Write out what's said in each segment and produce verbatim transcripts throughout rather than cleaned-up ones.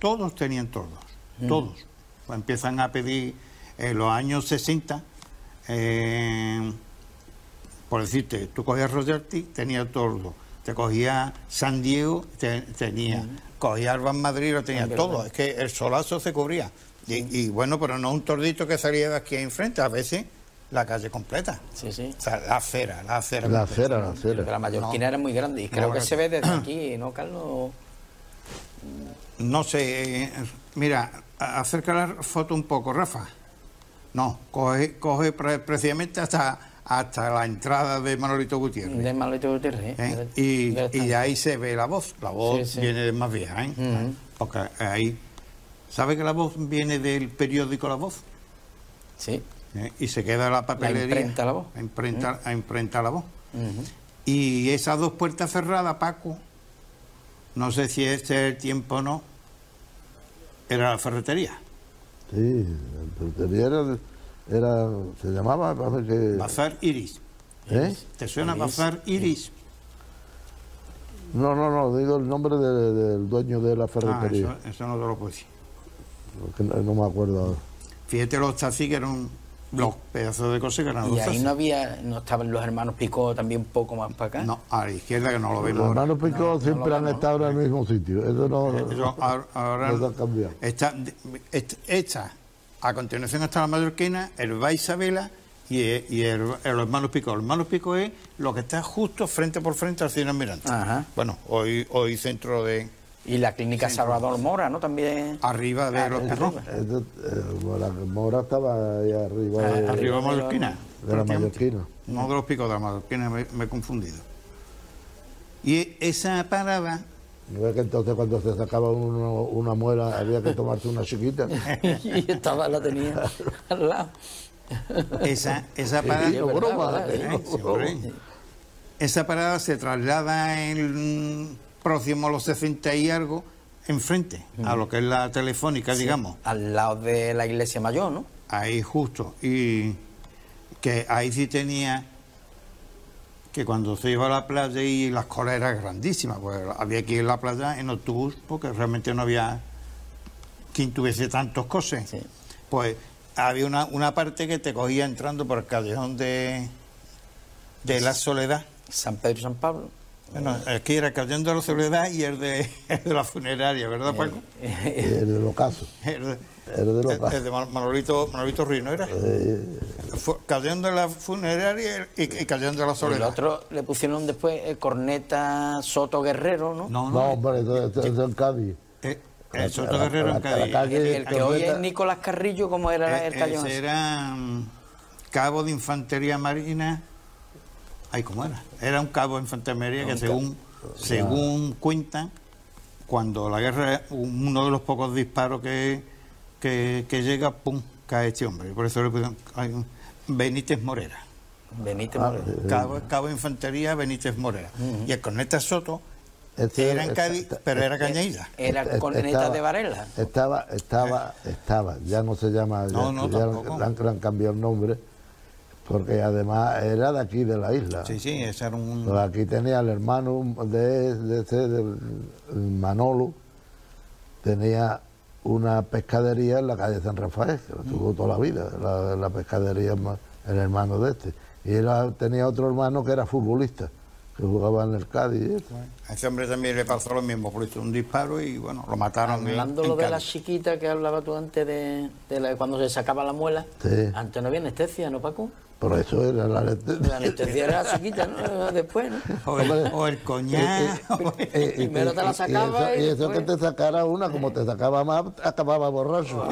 todos tenían tordos, mm. todos. Pues empiezan a pedir en los años sesenta, eh, por decirte, tú cogías Royalty, tenía tordo, te cogía San Diego, te, tenía, mm. cogía Arban Madrid, lo tenía todo, es que el solazo se cubría. Y, y bueno, pero no un tordito que salía de aquí enfrente, a veces la calle completa. Sí, sí. O sea, la acera, la acera. La acera, la acera. Pero la mallorquina no, era muy grande y creo no, que se ve desde aquí, ¿no, Carlos? No sé, eh, mira, acerca la foto un poco, Rafa. No, coge, coge pre precisamente hasta, hasta la entrada de Manolito Gutiérrez. De Manolito Gutiérrez, ¿eh? ¿Eh? Y, y de ahí se ve la voz. La voz sí, sí. viene más vieja, ¿eh? Uh-huh. Porque ahí... ¿Sabe que la voz viene del periódico La Voz? Sí. ¿Eh? Y se queda la papelería. La imprenta La Voz. A imprenta, uh-huh. a imprenta La Voz. Uh-huh. Y esas dos puertas cerradas, Paco, no sé si este es el tiempo o no, era la ferretería. Sí, la ferretería era, era se llamaba... Que... Bazar Iris. ¿Eh? ¿Te suena Iris? Bazar Iris? No, no, no, digo el nombre de, de, del dueño de la ferretería. Ah, eso, eso no te lo puedo decir. No, no me acuerdo ahora. Fíjate, los taxis que eran los pedazos de cosas que eran los taxis. Y ahí taxis. no había, no estaban los hermanos Picó también un poco más para acá. No, a la izquierda que no lo vemos. Los hermanos Picó no, siempre no han estado ¿no? en el mismo sitio. Eso no, eso ahora, ahora no ha cambiado. Está, está, a continuación está la mallorquina, el Bar Isabela y, y el, el, los hermanos Picó. Los hermanos Picó es lo que está justo frente por frente al Cine Almirante. Ajá. Bueno, hoy, hoy centro de... Y la clínica sí, Salvador Mora, ¿no? También... Arriba de ah, los Pirrón. Mora estaba ahí arriba. Ah, de, arriba de Mallorquina. De la Mallorquina. No de los Picos, de la Mallorquina, me, me he confundido. Y esa parada... ¿No es que entonces cuando se sacaba uno, una muela había que tomarse una chiquita? Y estaba, la tenía al lado. Esa, esa parada... Sí, no, broma, ¿eh? Sí, esa parada se traslada en... próximo a los sesenta y algo, enfrente, uh-huh. a lo que es la telefónica, sí, digamos. Al lado de la iglesia mayor, ¿no? Ahí justo. Y que ahí sí tenía que cuando se iba a la playa y las colas eran grandísimas, pues había que ir a la playa en autobús porque realmente no había quien tuviese tantos coches. Sí. Pues había una, una parte que te cogía entrando por el callejón de, de la Soledad. San Pedro y San Pablo. Bueno, es que era el callejón de la Soledad y el de, el de la funeraria, ¿verdad, Paco? El del ocaso. El de, el de, los el, el de Manolito, Manolito Ruiz, ¿no era? Eh, callejón de la funeraria y, y callejón de la Soledad. El otro le pusieron después el Corneta Soto Guerrero, ¿no? No, no, no hombre, eso es en Cádiz. Eh, el Soto Guerrero en Cádiz. El, el que hoy es Nicolás Carrillo, ¿cómo era eh, el callejón? Ese era um, cabo de infantería marina. Ay, ¿cómo era? Era un cabo de infantería que según, según cuentan, cuando la guerra, uno de los pocos disparos que, que, que llega, pum, cae este hombre. Por eso le pusieron Benítez Morera. Benítez Morera. Ah, cabo, cabo de infantería Benítez Morera. Uh-huh. Y el corneta Soto este, era en Cádiz, este, pero era Cañaída. Era el corneta estaba, de Varela. Estaba, estaba, estaba, ya no se llama, no, ya, no, ya tampoco. Le han cambiado el nombre. Porque además era de aquí, de la isla. Sí, sí, ese era un... Pues aquí tenía el hermano de, de, de, de, de Manolo, tenía una pescadería en la calle San Rafael, que lo tuvo toda la vida, la, la pescadería, el hermano de este. Y él tenía otro hermano que era futbolista, que jugaba en el Cádiz. A ese hombre también le pasó lo mismo, por eso un disparo y bueno, lo mataron. Hablando en, en de la chiquita que hablaba tú antes de, de la, cuando se sacaba la muela, sí. Antes no había anestesia, ¿no, Paco? Por eso era la anestesia. La anestesia era la chiquita, ¿no? Después, ¿no? O el, o el coñac. Primero te la sacaba y, y, y, eso, y eso que te sacara una, como te sacaba más, acababa borracho.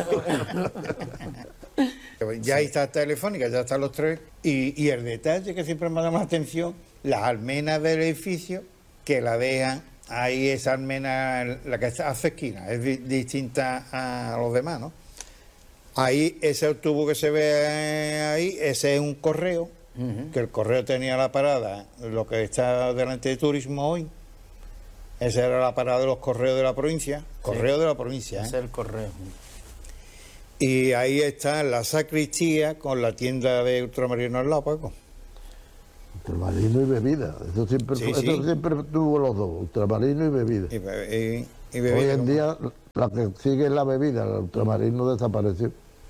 Ya ahí está Telefónica, ya están los tres. Y, y el detalle que siempre me ha llamado la atención, las almenas del edificio, que la dejan ahí, esa almena, la que hace esquina, es di, distinta a los demás, ¿no? Ahí, ese tubo que se ve ahí, ese es un correo, uh-huh. que el correo tenía la parada, lo que está delante de turismo hoy. Esa era la parada de los correos de la provincia, correo sí. de la provincia. Ese ¿eh? es el correo. Y ahí está la sacristía con la tienda de ultramarino al lado, Paco. Ultramarino y bebida, eso siempre, sí, eso sí. siempre tuvo los dos, ultramarino y bebida. Y, y, y bebida Hoy en como... día La que sigue es la bebida, el ultramarino desapareció.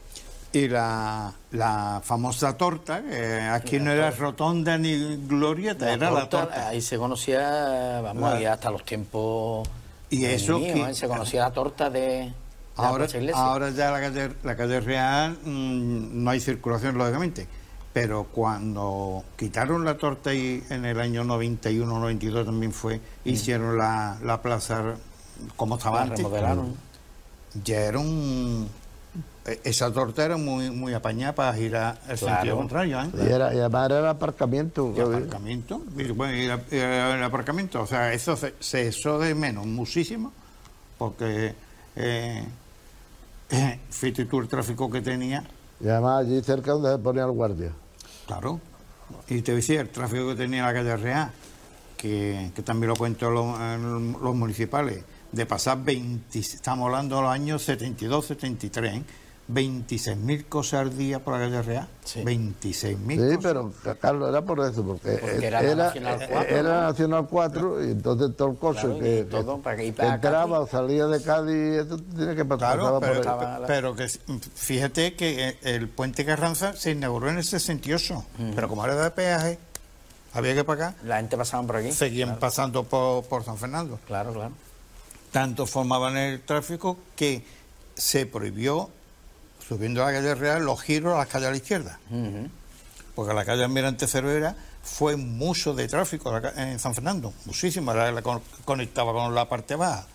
Y la, la famosa torta, que aquí no era rotonda ni glorieta, La era la torta, torta. ahí se conocía, vamos, La- y hasta los tiempos Y de eso mío, que- ¿eh? Se conocía la torta de, de la Ahora, Plaza Iglesia. ahora ya la calle, la calle Real mmm, no hay circulación, lógicamente. Pero cuando quitaron la torta y en el año noventa y uno, noventa y dos también fue, hicieron la, la plaza como estaba La antes. remodelaron. Ya era un... Esa torta era muy, muy apañada para girar el Claro. sentido contrario, ¿eh? Y, era, y además era el aparcamiento. Y aparcamiento, y bueno, y la- y el aparcamiento, o sea, eso se, se echó de menos muchísimo, porque eh, eh, fíjate tú el tráfico que tenía, Y además allí cerca donde se ponía el guardia. claro, y te decía el tráfico que tenía la calle Real, que, que también lo cuento los, en los municipales, de pasar veinte, estamos hablando de los años setenta y dos, setenta y tres, ¿eh? veintiséis mil cosas al día por la calle Real, Sí. veintiséis mil Sí, cosas. pero Carlos, era por eso, porque, Porque era, era la Nacional cuatro, era ¿no? Nacional cuatro, y entonces todo el coche Claro, y que, todo que- para que- y que para entraba Cádiz. o salía de Cádiz, eso tiene que pasar. Claro, pasaba por pero, ahí. Estaba la- pero que fíjate que el puente Carranza se inauguró en el sesenta y ocho, pero como era de peaje, había que pagar, La gente pasaba por aquí. seguían pasando por, por San Fernando. Claro, claro. Tanto formaban el tráfico que se prohibió, subiendo a la calle Real, los giros a las calles a la izquierda, Ujú. porque la calle Almirante Cervera fue mucho de tráfico la ca- en San Fernando, muchísimo, era la que con- conectaba con la parte baja.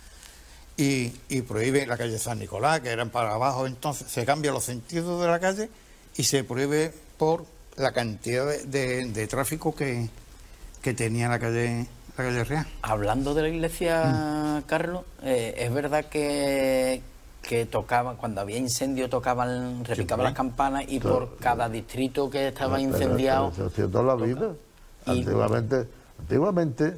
Y, y prohíbe la calle San Nicolás, que eran para abajo, entonces se cambian los sentidos de la calle y se prohíbe por la cantidad de, de- de tráfico que, que tenía la calle, la calle Real. Hablando de la iglesia, Mm. Carlos, eh, es verdad que, que tocaban, cuando había incendio tocaban, repicaban las campanas y por cada distrito que estaba Pero- pero incendiado. Eso ha sido toda la vida. Y- Antiguamente, antiguamente,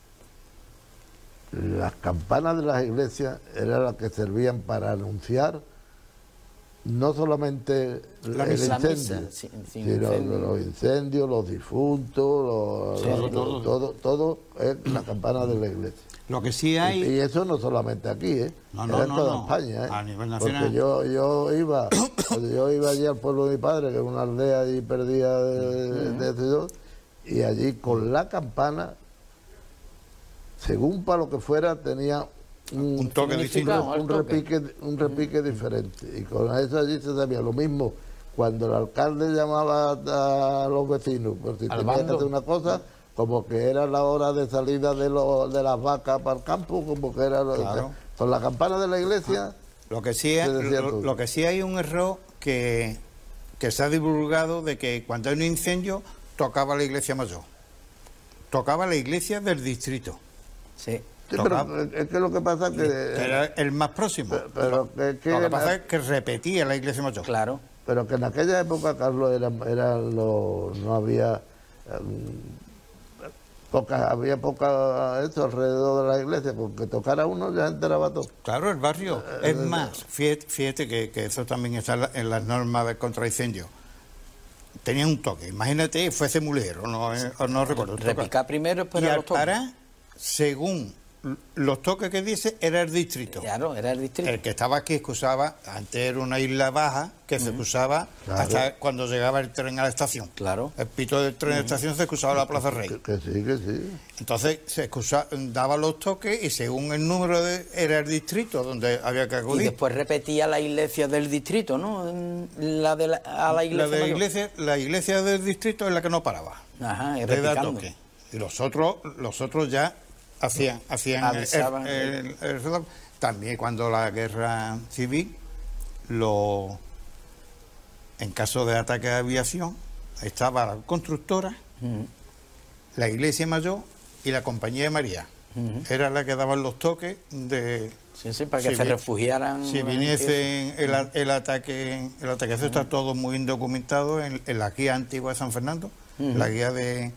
las campanas de las iglesias eran las que servían para anunciar no solamente La el misa. La incendio, misa, sin- sin sino incendio. los incendios, los difuntos, los- Sí, los- todo. todo, todo es la campana de la iglesia. Lo que sí Y, hay... y eso no solamente aquí, ¿eh? No, no, Era en no, toda no. España, ¿eh? A nivel nacional. Porque yo, yo iba, cuando yo iba allí al pueblo de mi padre, que es una aldea allí perdida de, de Ciudad, y allí con la campana, según para lo que fuera, tenía un, Un toque un- distinto. un, Un toque. repique, un repique diferente. Y con eso allí se sabía lo mismo. Cuando el alcalde llamaba a los vecinos, por si Al tenía que bando. hacer una cosa, como que era la hora de salida de, los de las vacas para el campo, como que era... lo- Claro. con la campana de la iglesia... Lo que sí, es- Se decía lo, todo. lo que sí hay un error que, que se ha divulgado de que cuando hay un incendio tocaba la iglesia mayor. Tocaba la iglesia del distrito, Sí. Sí, Tocaba. pero es que lo que pasa es que... que era el más próximo. pero que, que Lo que en pasa la- es que repetía la iglesia mayor. Claro. pero que en aquella época, Carlos, era, era lo, no había... em, poca, había poca eso alrededor de la iglesia, porque tocara uno ya enteraba todo. Claro, el barrio. Eh, Es más, fíjate, fíjate que, que eso también está en la- en las normas de contra incendio. Tenía un toque. Imagínate, fuese mulero, no, eh, no recuerdo. Repicar primero, Y pero al los toques. parar, según los toques que dice, era el distrito. Claro, era el distrito. El que estaba aquí excusaba, antes era una isla baja, que se excusaba Claro. hasta cuando llegaba el tren a la estación. Claro. El pito del tren a la estación se excusaba en la Plaza Que, Rey. que sí, que sí. Entonces se excusa, daba los toques y según el número de, era el distrito donde había que Y acudir. después repetía la iglesia del distrito, ¿no? En La de la, a la la, iglesia. de la, mayor. iglesia, la iglesia del distrito es la que no paraba. Ajá, y de dar repicando. toque. Y los otros, los otros ya hacían, hacían el- Avisaban. el- el- el- también cuando la guerra civil, lo, en caso de ataque de aviación, estaba la constructora, Ujú. la iglesia mayor y la compañía de María. Ujú. Era la que daban los toques de Sí, sí, para que si se vi- refugiaran. si la viniese el, a- el ataque, el ataque. Eso está todo muy bien documentado en, en la guía antigua de San Fernando, Ujú. la guía de,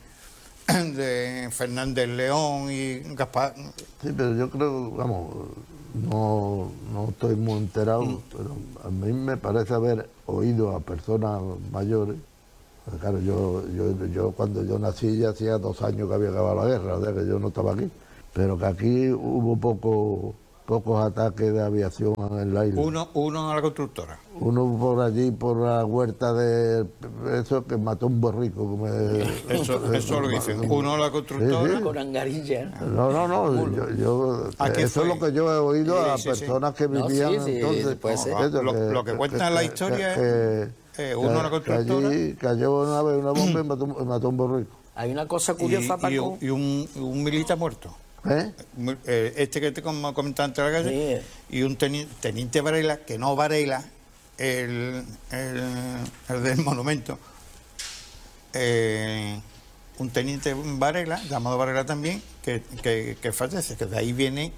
de Fernández León y Gaspar. Sí, pero yo creo, vamos, no, no estoy muy enterado, pero a mí me parece haber oído a personas mayores. Porque claro, yo, yo, yo cuando yo nací ya hacía dos años que había acabado la guerra, o sea que yo no estaba aquí. Pero que aquí hubo poco, pocos ataques de aviación en el aire. Uno, uno a la constructora. Uno por allí, por la huerta de eso, que mató un borrico. Como eso, eso lo dicen. Uno a la constructora. Sí, sí. Con angarilla. No, no, no. Yo, yo, eso es lo que yo he oído sí, a sí, personas sí. que vivían no, sí, sí, entonces. puede ser. Eso, lo, que, lo que cuenta que, la historia que, es eh, uno a la constructora. Que allí cayó una vez una bomba y mató, mató un borrico. Hay una cosa curiosa, y, Paco. y, un, y un, un militar muerto. ¿Eh? Este que te comentaba antes de la calle, sí. Y un teniente, teniente Varela, que no Varela, el, el, el del monumento, eh, un teniente Varela, llamado Varela también, que, que, que fallece, que de ahí viene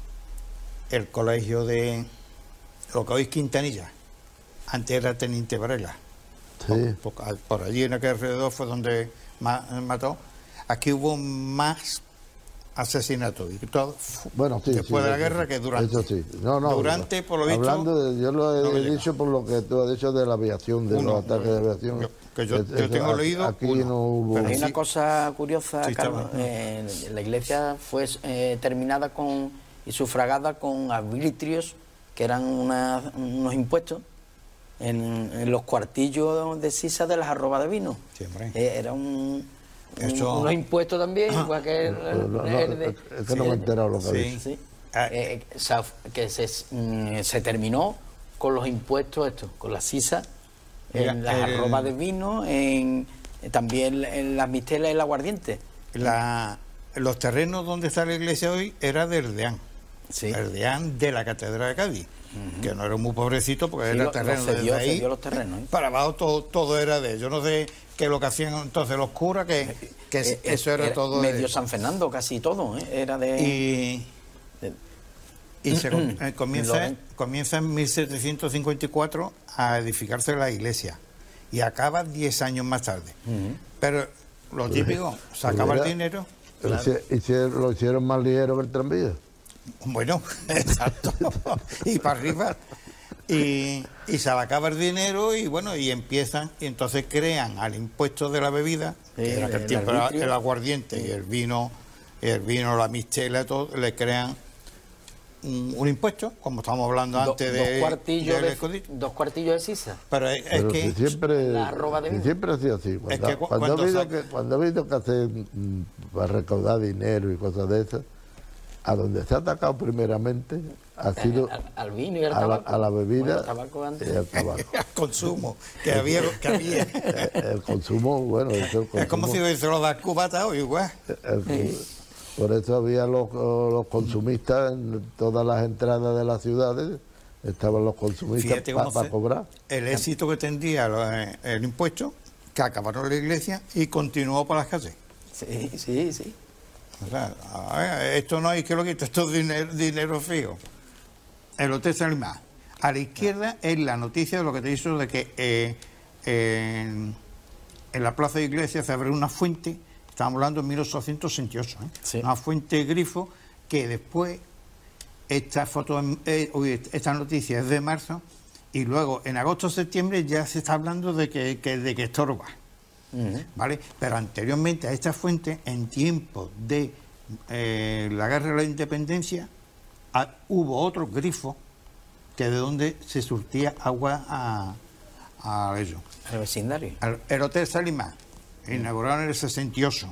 el colegio de lo que hoy es Quintanilla, antes era teniente Varela. Sí. Por, por, por allí en aquel alrededor fue donde mató. Aquí hubo más asesinatos y todo bueno, sí, después sí, de la sí, guerra sí. que durante. Eso sí. No, no, durante, por lo visto. Hablando de, yo lo he no dicho por lo que tú has dicho de la aviación, de uno, los ataques de aviación. Yo, que yo, eso, yo tengo aquí, leído. Aquí uno, no hubo. Pero hay sí, una cosa curiosa, sí, Carlos. Eh, la iglesia fue eh, terminada con y sufragada con arbitrios, que eran una, unos impuestos en, en los cuartillos de sisa de las arrobas de vino. Sí, eh, era un. Eso... unos impuestos también, igual que el, el, no, no, el de, es que no me he enterado lo que sí, dicho. sí. Eh, que se, mm, se terminó con los impuestos estos, con la sisa, Mira, en las el... arrobas de vino, en, también en las mistelas y el aguardiente. La, los terrenos donde está la iglesia hoy era de Erdeán, sí. Erdeán de la Catedral de Cádiz, uh-huh. que no era muy pobrecito porque sí, era lo, terreno lo cedió, desde ahí cedió los terrenos, ¿eh? Para abajo todo, todo era de yo no sé qué es lo que hacían entonces los curas, que, que eh, eso era, era todo medio de, San Fernando, casi todo, ¿eh? Era de... Y, de, y se eh, comienza, comienza en mil setecientos cincuenta y cuatro a edificarse la iglesia y acaba diez años más tarde. Uh-huh. Pero lo típico, sacaba el dinero. Claro. Hicieron, lo hicieron más ligero que el tranvía. Bueno, exacto. Y para arriba. Y, y se le acaba el dinero y bueno, y empiezan, y entonces crean al impuesto de la bebida, sí, que era que el tiempo era el aguardiente, sí. Y el vino, el vino, la mistela, todo, le crean un, un impuesto, como estábamos hablando Do, antes dos de, cuartillos de, de dos cuartillos de sisa. Pero es, Pero es que si siempre, la arroba de si siempre ha sido así. Cuando, es que cu cuando, cuando ha habido saca... que, cuando ha habido que hacer mm, para recaudar dinero y cosas de esas, a donde se ha atacado primeramente ha sido al, al vino y al a, tabaco. La, a la bebida bueno, tabaco antes. y al tabaco. al consumo que había, que había. El, el consumo, bueno, es, el consumo, es como si se lo das cubata hoy, igual. El, el, por eso había los, los consumistas en todas las entradas de las ciudades, estaban los consumistas para pa cobrar. El éxito que tendría el, el impuesto, que acabaron la iglesia y continuó por las calles. Sí, sí, sí. O sea, esto no hay que lo quita, esto es dinero, dinero fijo. El Hotel Salimar. A la izquierda es la noticia de lo que te hizo de que eh, en, en la plaza de iglesia se abre una fuente, estamos hablando de mil ochocientos sesenta y ocho, ¿eh? Sí. Una fuente grifo que después, esta foto, eh, esta noticia es de marzo, y luego en agosto o septiembre ya se está hablando de que, que, de que estorba. Uh-huh. ¿Vale? Pero anteriormente a esta fuente, en tiempos de eh, la guerra de la independencia, a, hubo otro grifo que de donde se surtía agua a, a ellos. Al vecindario. Al, el Hotel Salimar, uh-huh. inaugurado en el sesenta y ocho.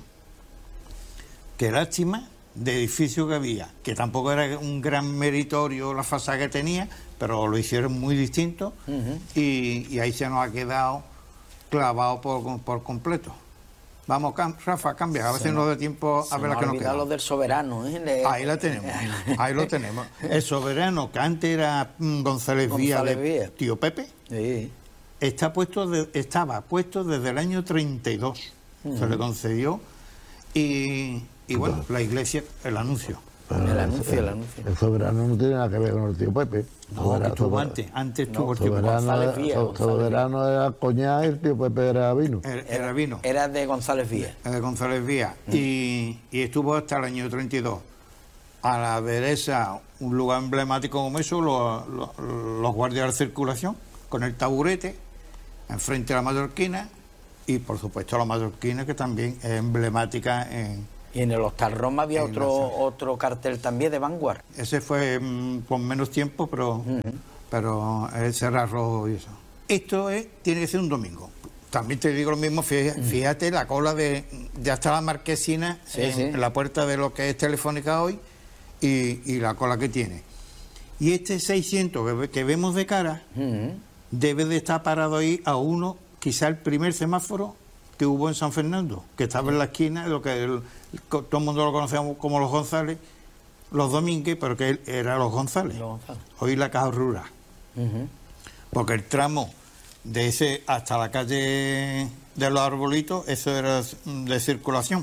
Qué lástima de edificio que había, que tampoco era un gran meritorio la fachada que tenía, pero lo hicieron muy distinto, uh-huh. y, y ahí se nos ha quedado clavado por, por completo. Vamos, Rafa, cambia, a veces no da tiempo a ver la que nos queda. Lo del soberano, ¿eh? Le... Ahí la tenemos, ahí lo tenemos. El soberano, que antes era González, González Vía, Vía de Tío Pepe, sí. está puesto de, estaba puesto desde el año treinta y dos, uh-huh. se le concedió, y, y bueno, la iglesia, el anuncio. Pero el anuncio, el, el anuncio. El soberano no tiene nada que ver con el Tío Pepe. No, soberano, estuvo soberano. antes, antes estuvo no, el Tío soberano, Pepe. Era, so, soberano era coñac y el Tío Pepe era vino. Era, era vino. Era de González Vía. Era de González Vía. Mm. Y, y estuvo hasta el año treinta y dos. A la derecha, un lugar emblemático como eso, los, los, los guardias de circulación, con el taburete, enfrente a la mallorquina, y por supuesto la mallorquina, que también es emblemática en Y en el Hostal Roma había En otro la sala. otro cartel también de Vanguard. Ese fue mm, con menos tiempo, pero, Ujú. pero ese era rojo y eso. Esto es, tiene que ser un domingo. También te digo lo mismo, fíjate, fíjate la cola de... Ya está la marquesina Sí, en, sí. en la puerta de lo que es Telefónica hoy y, y la cola que tiene. Y este seiscientos que, ve- que vemos de cara Ujú. debe de estar parado ahí a uno, quizá el primer semáforo que hubo en San Fernando, que estaba en la esquina, de lo que el- co- todo el mundo lo conocemos como los González, los Domínguez, pero que él era los González. Los González. Hoy la Caja Rural. Ujú. Porque el tramo de ese hasta la calle de los Arbolitos, eso era de circulación.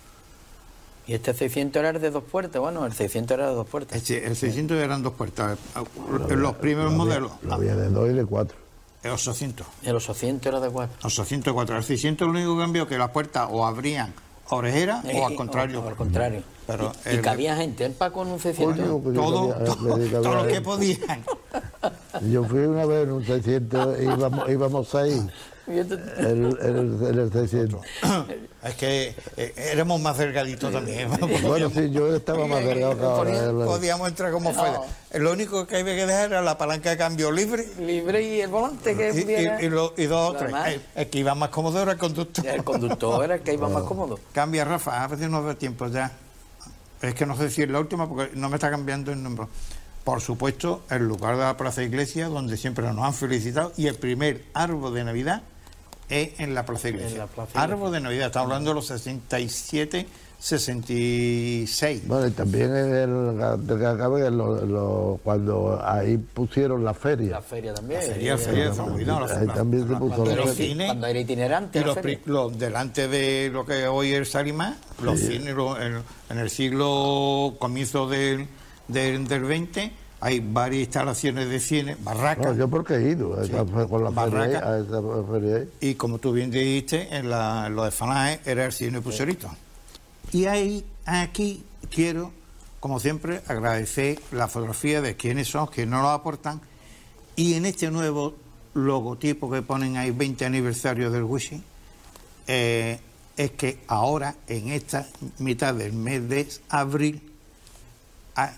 Y este seiscientos era el de dos puertas. Bueno, el seiscientos era de dos puertas. Este, el seiscientos eran dos puertas. Los primeros Lo había- modelos, Lo había de dos y de cuatro. el ochocientos. El ochocientos era de cuatro. ochocientos cuatro. El seiscientos lo único que cambió que las puertas o abrían orejeras o al contrario. O al contrario. Pero y, y el- cabía gente en Paco en un seiscientos. Coño, que yo Todo, cabía- todo, le cabía todo lo que gente. podían. Yo fui una vez en un seiscientos, íbamos, íbamos seis, Y este- en el, en el seiscientos. Es que eh, éramos más delgaditos también. Bueno, sí, yo estaba más delgado que ahora. el- Podíamos entrar como fuera. Lo único que había que dejar era la palanca de cambio libre libre y el volante que y, pudiera. y- y lo- y dos o Lo tres. demás. El, el que iba más cómodo era el conductor. El conductor era el que iba más cómodo. Cambia, Rafa, a veces no da tiempo ya. Es que no sé si es la última porque no me está cambiando el nombre. Por supuesto, el lugar de la Plaza Iglesia, donde siempre nos han felicitado, y el primer árbol de Navidad es en la Plaza Iglesia. En la Plaza Iglesia. Árbol de Navidad, estamos hablando de los sesenta y siete, sesenta y seis. Bueno, y también en el de que acabe, en lo- lo- cuando ahí pusieron la feria. La feria también. La feria, Eh, feria, se me olvidó, la- Ahí la- también se la- puso cuando la los feria. cines Cuando era itinerante y la los, feria. pri- los- delante de lo que hoy es Salimá, los cines lo- en, en el siglo comienzo del, del, del veinte hay varias instalaciones de cine, barracas. No, yo porque he ido a esa- con la feria ahí, Barraca. a esa feria ahí. Y como tú bien dijiste, en la, en lo de Fanaje era el cine Pucherito. Y ahí, aquí quiero, como siempre, agradecer la fotografía de quiénes son, que nos lo aportan. Y en este nuevo logotipo que ponen ahí, veinte aniversario del Wishi, eh, es que ahora, en esta mitad del mes de abril, ha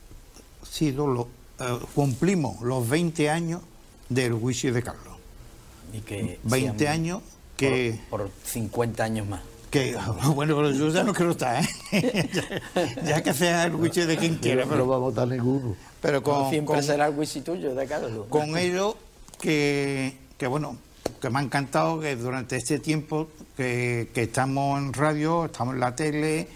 sido lo, eh, cumplimos los veinte años del Wishi de Carlos. Y que veinte sean años que... Por, por cincuenta años más. Que, bueno, pero yo ya no quiero estar, ¿eh? ya, ya que sea el Wichi de quien quiera, No pero, va a votar ninguno. pero con, Siempre con, será el whisky tuyo de Carlos. con ello que, que, bueno, que me ha encantado que durante este tiempo que, que estamos en radio, estamos en la tele,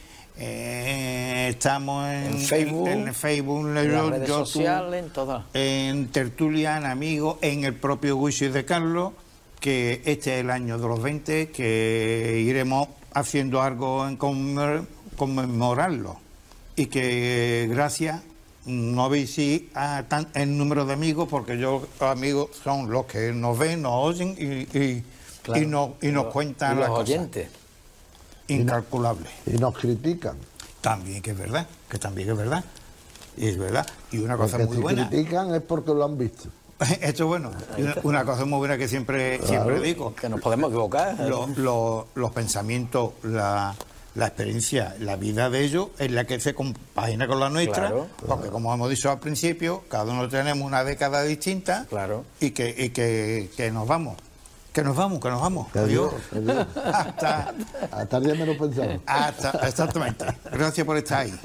eh, estamos en, En Facebook, en, en Facebook, en en las yo- redes YouTube, sociales, en todas. en Tertulia, en Amigos, en el propio Wichi de Carlos, que este es el año de los veinte, que iremos haciendo algo en conmemor- conmemorarlo. Y que gracias, no veis si a tan, el número de amigos, porque yo, los amigos son los que nos ven, nos oyen y, y, Claro. y, nos, y nos Los- cuentan y las los cosas. oyentes. Incalculables. Y nos critican. También que es verdad, que también es verdad. Y es verdad. Y una cosa Porque muy si buena. critican es porque lo han visto. Esto es bueno. Y una, una cosa muy buena que siempre, siempre digo. Que nos podemos equivocar. Lo- lo- los pensamientos, la, la experiencia, la vida de ellos es la que se compagina con la nuestra, Claro, porque como hemos dicho al principio, cada uno tenemos una década distinta Claro. y, que, y que, que nos vamos, que nos vamos, que nos vamos. Que Adiós. adiós, adiós. Hasta, Hasta el día menos pensado. hasta, exactamente. Gracias por estar ahí.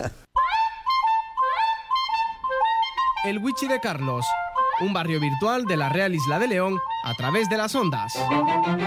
El Wichi de Carlos, un barrio virtual de la Real Isla de León a través de las ondas.